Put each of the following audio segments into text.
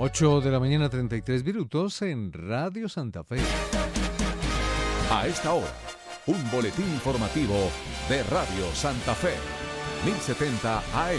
8 de la mañana, 33 minutos en Radio Santa Fe. A esta hora, un boletín informativo de Radio Santa Fe, 1070 AM.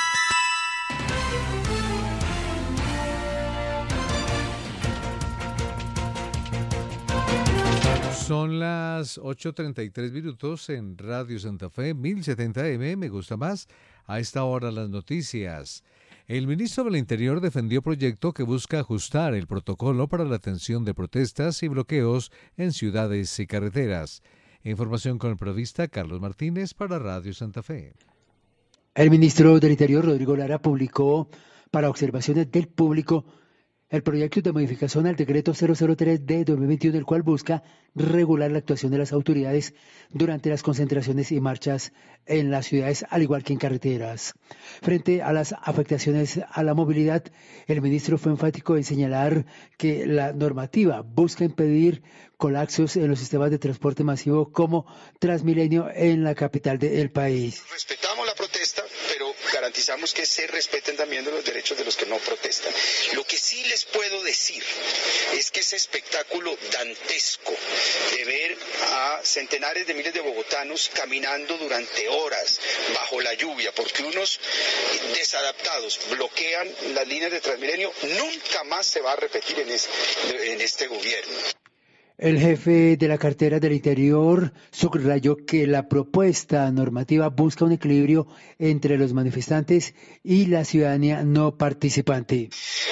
Son las 8:33 minutos en Radio Santa Fe, 1070M, me gusta más. A esta hora las noticias. El ministro del Interior defendió proyecto que busca ajustar el protocolo para la atención de protestas y bloqueos en ciudades y carreteras. Información con el periodista Carlos Martínez para Radio Santa Fe. El ministro del Interior, Rodrigo Lara, publicó para observaciones del público el proyecto de modificación al decreto 003 de 2021, el cual busca regular la actuación de las autoridades durante las concentraciones y marchas en las ciudades, al igual que en carreteras. Frente a las afectaciones a la movilidad, el ministro fue enfático en señalar que la normativa busca impedir colapsos en los sistemas de transporte masivo como Transmilenio en la capital del país. Respetamos la protesta, pero garantizamos que se respeten también los derechos de los que no protestan. Lo que sí les puedo decir es que ese espectáculo dantesco de ver a centenares de miles de bogotanos caminando durante horas bajo la lluvia porque unos desadaptados bloquean las líneas de Transmilenio nunca más se va a repetir en este gobierno. El jefe de la cartera del Interior subrayó que la propuesta normativa busca un equilibrio entre los manifestantes y la ciudadanía no participante.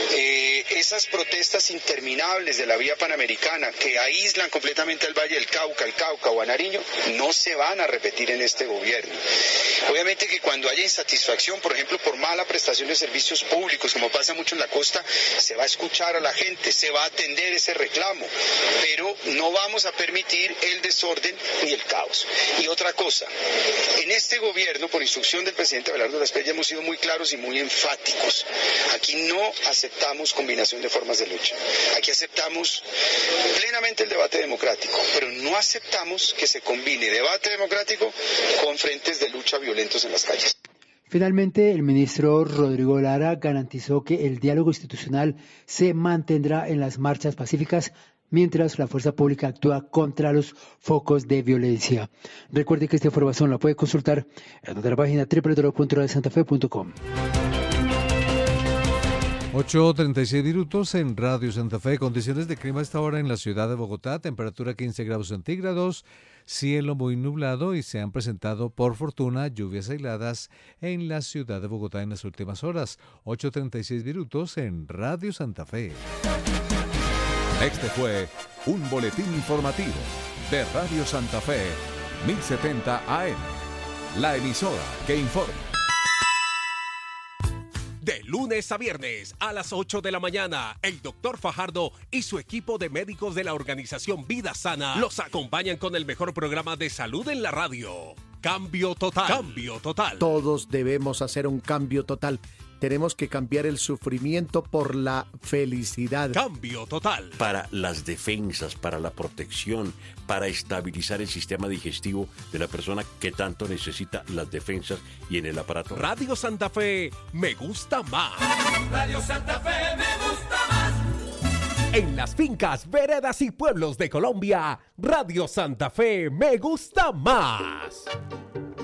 Esas protestas interminables de la vía panamericana que aíslan completamente al Valle del Cauca, el Cauca o a Nariño, no se van a repetir en este gobierno. Obviamente que cuando haya insatisfacción, por ejemplo, por mala prestación de servicios públicos, como pasa mucho en la costa, se va a escuchar a la gente, se va a atender ese reclamo, pero no vamos a permitir el desorden ni el caos. Y otra cosa, en este gobierno, por instrucción del presidente Abelardo Laspey, hemos sido muy claros y muy enfáticos. Aquí no aceptamos combinación de formas de lucha. Aquí aceptamos plenamente el debate democrático, pero no aceptamos que se combine debate democrático con frentes de lucha violentos en las calles. Finalmente, el ministro Rodrigo Lara garantizó que el diálogo institucional se mantendrá en las marchas pacíficas mientras la fuerza pública actúa contra los focos de violencia. Recuerde que esta información la puede consultar en nuestra página www.radiosantafe.com. 8:36 minutos en Radio Santa Fe. Condiciones de clima a esta hora en la ciudad de Bogotá. Temperatura 15 grados centígrados. Cielo muy nublado y se han presentado, por fortuna, lluvias aisladas en la ciudad de Bogotá en las últimas horas. 8:36 minutos en Radio Santa Fe. Este fue un boletín informativo de Radio Santa Fe, 1070 AM. La emisora que informa. De lunes a viernes a las 8 de la mañana, el doctor Fajardo y su equipo de médicos de la organización Vida Sana los acompañan con el mejor programa de salud en la radio. Cambio total. Cambio total. Todos debemos hacer un cambio total. Tenemos que cambiar el sufrimiento por la felicidad. Cambio total. Para las defensas, para la protección, para estabilizar el sistema digestivo de la persona que tanto necesita las defensas y en el aparato. Radio Santa Fe, me gusta más. Radio Santa Fe, me gusta más. En las fincas, veredas y pueblos de Colombia, Radio Santa Fe, me gusta más.